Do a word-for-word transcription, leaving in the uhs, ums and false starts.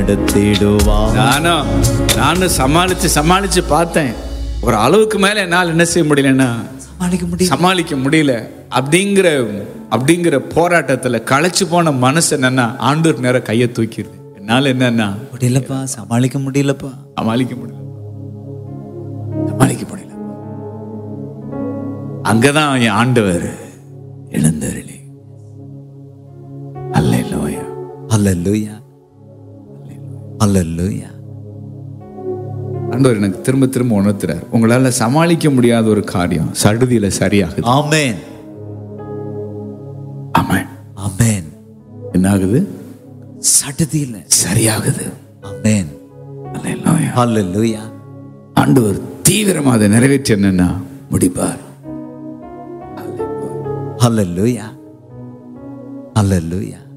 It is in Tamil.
நடத்திடுவார். நானும் நானும் சமாளிச்சு சமாளிச்சு பார்த்தேன். ஒரு அளவுக்கு மேல என்னால் என்ன செய்ய முடியலன்னா சமாளிக்க முடியல சமாளிக்க முடியல. அப்படிங்கிற அப்படிங்கிற போராட்டத்துல களைச்சு போன மனசு என்னன்னா ஆண்டவர் நேரம் கையை தூக்கிடுது. என்னால என்னன்னா முடியலப்பா, சமாளிக்க முடியலப்பா, சமாளிக்க முடியல சமாளிக்க முடியல. அங்கதான் என் ஆண்டவர் எழுந்தருளி. அல்லேலூயா அல்லேலூயா அல்லேலூயா. ஆண்டவர் எனக்கு திரும்ப திரும்ப உணர்த்துறார், உங்களால சமாளிக்க முடியாத ஒரு காரியம் சடுதியில சரியாகுது. ஆமென் ஆமென் ஆமென். என்ன ஆகுது? சடுதியில சரியாகுது. ஆமென் அல்லேலூயா அல்லேலூயா. ஆண்டவர் தீவிரமா அதை நிறைவேற்றி என்னன்னா முடிப்பார். அல்லேலூயா அல்லேலூயா.